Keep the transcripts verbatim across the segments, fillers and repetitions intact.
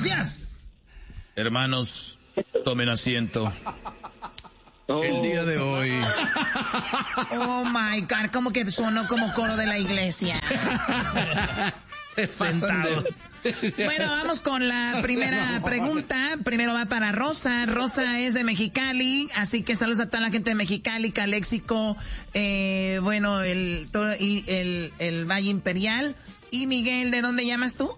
Gracias. Hermanos, tomen asiento. Oh. El día de hoy. Oh my God, como que sonó como coro de la iglesia. Sentados. Bueno, vamos con la primera pregunta. Primero va para Rosa. Rosa es de Mexicali, así que saludos a toda la gente de Mexicali, Caléxico, eh, bueno, el, todo, y el, el Valle Imperial. Y Miguel, ¿de dónde llamas tú?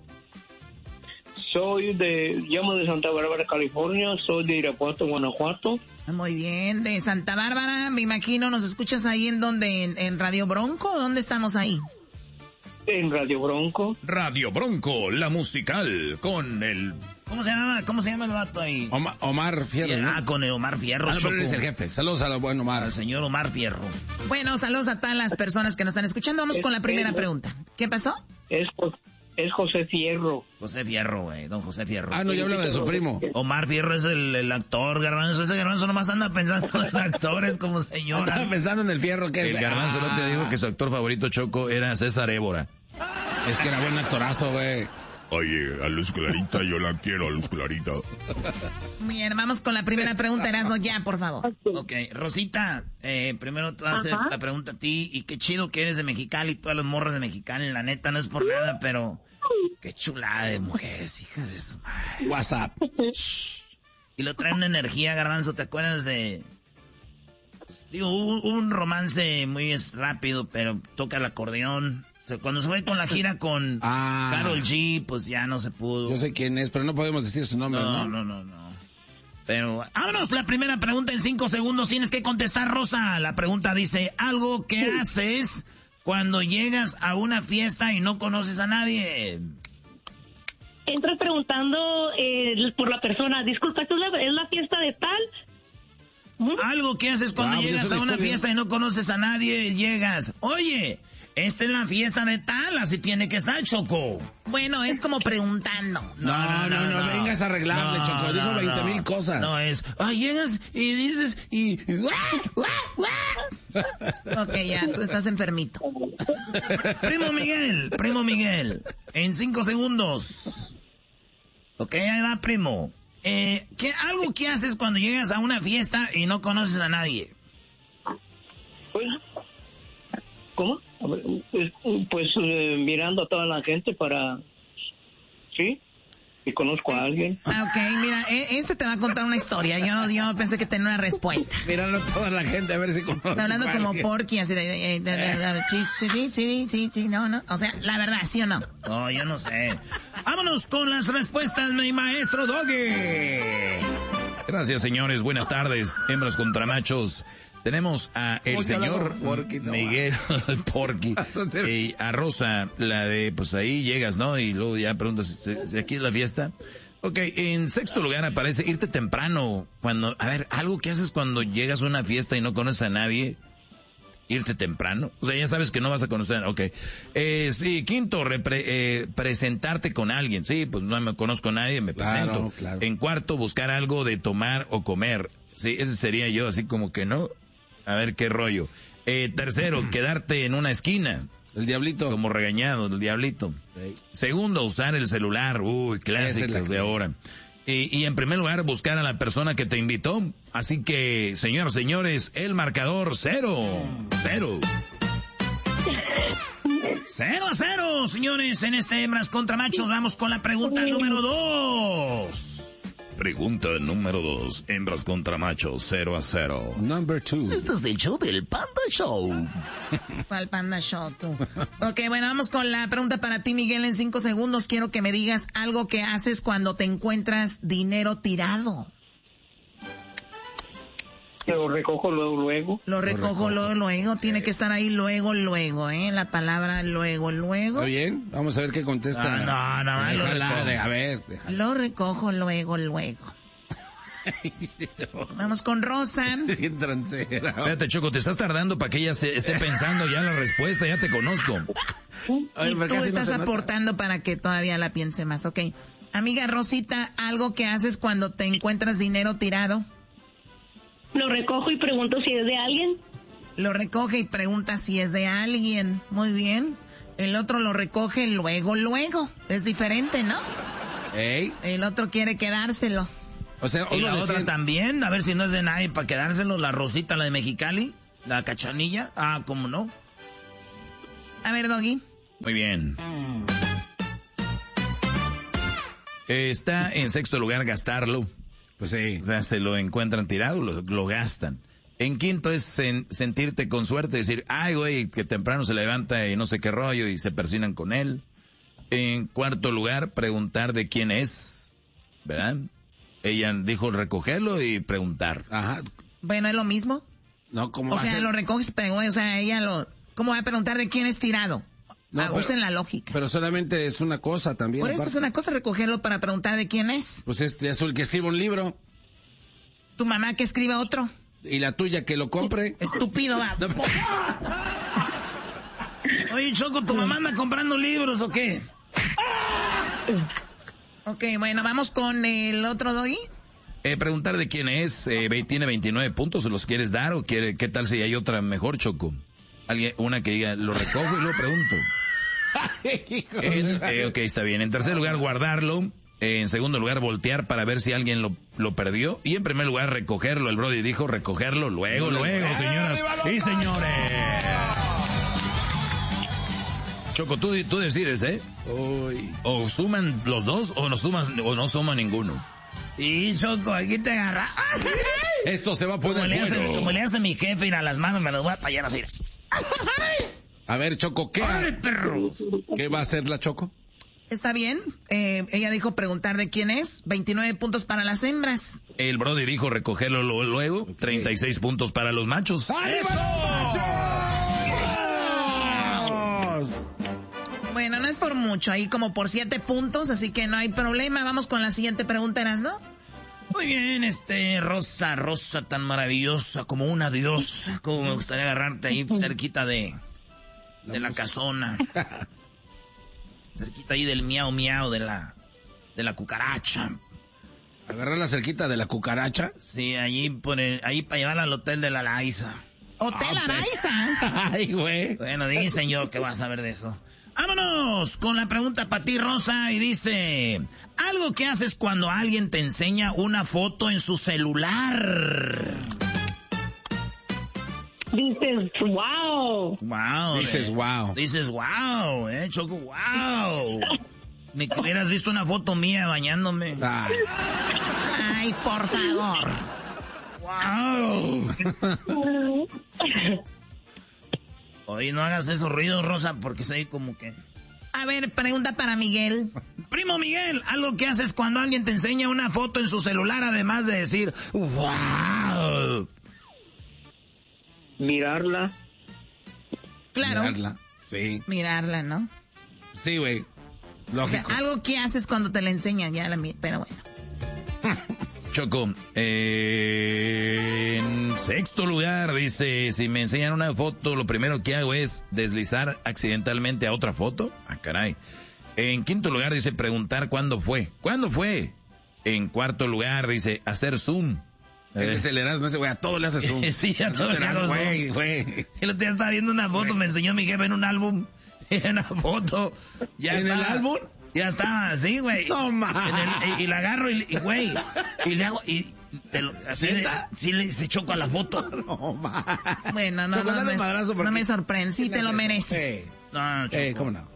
Soy de, llamo de Santa Bárbara, California, soy de Irapuato, Guanajuato. Muy bien, de Santa Bárbara, me imagino, ¿nos escuchas ahí en donde, en, en Radio Bronco? ¿Dónde estamos ahí? En Radio Bronco. Radio Bronco, la musical, con el... ¿Cómo se llama? ¿Cómo se llama el vato ahí? Omar, Omar Fierro, ¿no? Ah, con el Omar Fierro. Ah, no, pero él es el jefe. Saludos a la buen Omar. Al señor Omar Fierro. Bueno, saludos a todas las personas que nos están escuchando. Vamos es, con la primera es, pregunta. ¿Qué pasó? Es, es José Fierro. José Fierro, güey, don José Fierro. Ah, no, ya hablaba de su primo. Omar Fierro es el, el actor, Garbanzo. Ese Garbanzo nomás anda pensando en actores como señora. Estaba pensando en el Fierro que es. El Garbanzo no te dijo que su actor favorito, Choco, era César Évora. Es que era buen actorazo, güey. Oye, a Luz Clarita, yo la quiero, a Luz Clarita. Bien, vamos con la primera pregunta, Erasmo, ya, por favor. Ok, Rosita, eh, primero te voy a hacer la pregunta a ti, y qué chido que eres de Mexicali, todas las morras de Mexicali, la neta, no es por nada, pero qué chulada de mujeres, hijas de su madre. WhatsApp. Y lo trae una energía, Garbanzo, ¿te acuerdas de...? Digo, hubo un romance muy rápido, pero toca el acordeón. O sea, cuando se fue con la gira con ah, Karol G, pues ya no se pudo. Yo sé quién es, pero no podemos decir su nombre, ¿no? No, no, no, no. Pero, vámonos, la primera pregunta en cinco segundos. Tienes que contestar, Rosa. La pregunta dice, algo que haces cuando llegas a una fiesta y no conoces a nadie. Entras preguntando eh, por la persona. Disculpa, ¿esto es la, es la fiesta de tal? ¿Mm? Algo que haces cuando wow, llegas a una historia. Fiesta y no conoces a nadie, llegas. Oye, esta es la fiesta de tal, así tiene que estar, Choco. Bueno, es como preguntando. No, no, no, no, no vengas a arreglarle, no, Choco. Dijo veinte mil no. cosas. No es, ah, llegas y dices y... Ok, ya, tú estás enfermito. Primo Miguel, primo Miguel, en cinco segundos. Ok, ahí va, primo. Eh, ¿qué, algo que haces cuando llegas a una fiesta y no conoces a nadie? Pues, ¿cómo? Pues, pues eh, mirando a toda la gente para... ¿Sí? Y conozco a alguien. Ah, ok, mira, este te va a contar una historia. Yo no, yo pensé que tenía una respuesta. Mirando a toda la gente a ver si conoce. Está hablando como Porky, así de... de, de, de, de sí, sí, sí, sí, no, no. O sea, la verdad, ¿sí o no? No, yo no sé. Vámonos con las respuestas, mi maestro Doggy. Gracias, señores. Buenas tardes. Hembras contra machos. Tenemos a el señor Porky, no, Miguel Porky y a Rosa, la de, pues ahí llegas, ¿no? Y luego ya preguntas si aquí es la fiesta. Ok, en sexto lugar aparece irte temprano. Cuando, a ver, algo que haces cuando llegas a una fiesta y no conoces a nadie. Irte temprano. O sea, ya sabes que no vas a conocer. Ok. Eh, sí, quinto, repre, eh, presentarte con alguien. Sí, pues no me conozco a nadie, me presento. Claro, claro. En cuarto, buscar algo de tomar o comer. Sí, ese sería yo, así como que no. A ver qué rollo. Eh, tercero, quedarte en una esquina. El diablito. Como regañado, el diablito. Sí. Segundo, usar el celular. Uy, clásicas de ahora. Y, y en primer lugar, buscar a la persona que te invitó. Así que, señoras, señores, el marcador cero. Cero. Cero a cero, señores. En este Hembras contra Machos vamos con la pregunta número dos. Pregunta número dos. Hembras contra Machos, cero a cero. Number two. Este es el show del Panda Show. ¿Cuál Panda Show, tú? Ok, bueno, vamos con la pregunta para ti, Miguel. En cinco segundos quiero que me digas algo que haces cuando te encuentras dinero tirado. Lo recojo luego, luego. Lo recojo luego, luego. Tiene que estar ahí luego, luego, ¿eh? La palabra luego, luego. ¿Está bien? Vamos a ver qué contesta. No, no, no. Déjala, lo recojo. de, a ver, déjala. Lo recojo luego, luego. Vamos con Rosa. Espérate, Choco, te estás tardando para que ella se esté pensando ya la respuesta, ya te conozco. Y tú estás no aportando nota? Para que todavía la piense más, ok. Amiga Rosita, ¿algo que haces cuando te encuentras dinero tirado? Lo recojo y pregunto si es de alguien. Lo recoge y pregunta si es de alguien. Muy bien. El otro lo recoge luego, luego. Es diferente, ¿no? Ey. El otro quiere quedárselo. O sea, y la decía... otra también, a ver si no es de nadie para quedárselo, la Rosita, la de Mexicali, la Cachanilla. Ah, ¿cómo no? A ver, Doggy. Muy bien. Está en sexto lugar gastarlo. Pues sí. O sea, se lo encuentran tirado, lo, lo gastan. En quinto es sen, sentirte con suerte, decir, ay, güey, que temprano se levanta y no sé qué rollo y se persinan con él. En cuarto lugar, preguntar de quién es, ¿verdad? Ella dijo recogerlo y preguntar. Ajá. Bueno, ¿es lo mismo? No, ¿cómo O va sea, a ser? lo recoges, pero, o sea, ella lo... ¿Cómo va a preguntar de quién es tirado? No, ah, pero, usen la lógica. Pero solamente es una cosa también. Por eso aparte. es una cosa recogerlo para preguntar de quién es. Pues es, es el que escribe un libro. Tu mamá que escriba otro. Y la tuya que lo compre. Estúpido, va. No, Oye, Choco, ¿tu mamá anda comprando libros o qué? Ok, bueno, vamos con el otro Doggy. Eh, preguntar de quién es, eh, tiene veintinueve puntos, ¿se los quieres dar o quiere, qué tal si hay otra mejor, Choco? Alguien, una que diga, lo recojo y lo pregunto. eh, eh, ok, está bien. En tercer lugar, guardarlo. Eh, en segundo lugar, voltear para ver si alguien lo, lo perdió. Y en primer lugar, recogerlo. El Brody dijo recogerlo luego, luego, señoras y señores. Choco, tú, tú decides, ¿eh? Uy. O suman los dos o no suman, o no suma ninguno. Y Choco, aquí te agarra. Esto se va a poner Como le, hace, bueno. como le hace mi jefe, ir a las manos, me las voy a tallar así. A ver, Choco, ¿qué, ¡Órale, perro! ¿qué va a hacer la Choco? Está bien. Eh, ella dijo preguntar de quién es. veintinueve puntos para las hembras. El Brody dijo recogerlo luego. Okay. treinta y seis puntos para los machos. ¡Arriba los machos! Bueno, no es por mucho. Ahí como por siete puntos, así que no hay problema. Vamos con la siguiente pregunta, ¿eras, no? Muy bien, este, Rosa, Rosa tan maravillosa como una diosa. Como me gustaría agarrarte ahí cerquita de, de la casona. Cerquita ahí del miau miau de la, de la cucaracha. ¿Agarrar la cerquita de la cucaracha? Sí, allí por el, ahí para llevarla al hotel de la Laiza. ¿Hotel Ah, Araiza? Ay, güey. Bueno, dicen yo que vas a saber de eso. Vámonos con la pregunta para ti, Rosa, y dice, algo que haces cuando alguien te enseña una foto en su celular. Dices, wow. Wow. Dices, eh. wow. Dices, wow, eh, Choco, wow. Ni que hubieras visto una foto mía bañándome. Ah. Ay, por favor. Wow. Oye, no hagas esos ruidos, Rosa, porque soy como que... A ver, pregunta para Miguel. Primo Miguel, algo que haces cuando alguien te enseña una foto en su celular, además de decir, wow. Mirarla. Claro. Mirarla. Sí. Mirarla, ¿no? Sí, güey. O sea, Lógico. algo que haces cuando te la enseñan, ya la mi- pero bueno. Choco, eh, en sexto lugar, dice, si me enseñan una foto, lo primero que hago es deslizar accidentalmente a otra foto. Ah, caray. En quinto lugar, dice, preguntar cuándo fue. ¿Cuándo fue? En cuarto lugar, dice, hacer zoom. Ese es el Erasmo, ese güey, a todo le hace zoom. Sí, a todo No te le hago das, zoom. güey, güey. El otro día estaba viendo una foto, Güey. me enseñó mi jefe en un álbum, en una foto. Ya ¿En el estaba- álbum? Ya estaba así, güey. No, ma. En el- y, y la agarro y, y, güey, y le hago, y te lo- así de, ¿Neta? sí le se choco a la foto. No, ma. Bueno, no, Choco, no, dale me, madrazo no porque- me sorprende. Sí, te lo mereces. Eh, No, Choco. eh, ¿cómo no?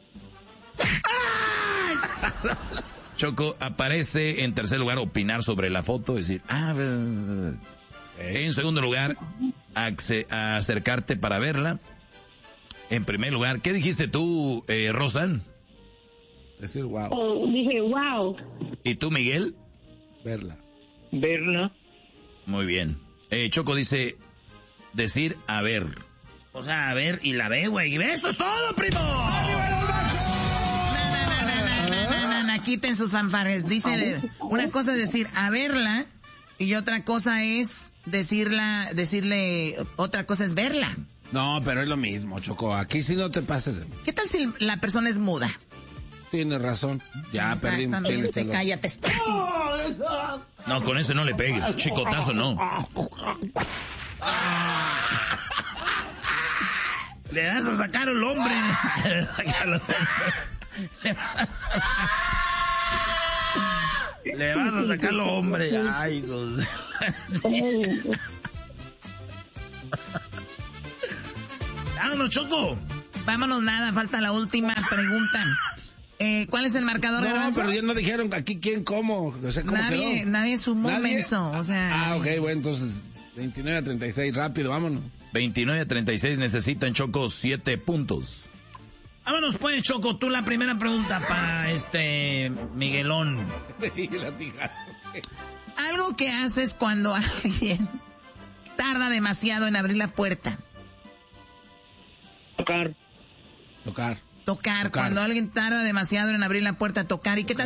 Choco, aparece en tercer lugar opinar sobre la foto, decir, ah, en segundo lugar, acce- acercarte para verla. En primer lugar, ¿qué dijiste tú, eh, Rosan? Decir, wow, Oh, dije, wow. ¿Y tú, Miguel? verla. Verla. Muy bien. Eh, Choco dice, decir, a ver. O sea, a ver y la ve, güey. Eso es todo, primo. No, no, no, no, no, no, no, quiten sus fanfarres. Dice, una cosa es decir, a verla, y otra cosa es decirla, decirle, otra cosa es verla. No, pero es lo mismo, Choco. Aquí sí no te pases. de- ¿Qué tal si la persona es muda? Tienes razón. Ya perdimos. Tienes Exactamente, razón. cállate. No, con ese no le pegues. Chicotazo no. Le das a sacar al hombre. Le vas a sacar- Le vas a sacar lo hombre. Ay, Dios. Vámonos, Choco. Vámonos, nada, falta la última pregunta. Eh, ¿Cuál es el marcador, No, Garbanzo? pero ya no dijeron aquí quién, cómo. O sea, ¿cómo Nadie, quedó? nadie sumó, ¿Nadie? menso, o sea... Ah, ok, bueno, entonces veintinueve a treinta y seis, rápido, vámonos. veintinueve a treinta y seis necesitan, Choco, siete puntos. Vámonos pues, Choco, tú la primera pregunta para este Miguelón. Algo que haces cuando alguien tarda demasiado en abrir la puerta. Tocar. Tocar. Tocar, Tocar. cuando alguien tarda demasiado en abrir la puerta, tocar. ¿Y qué tal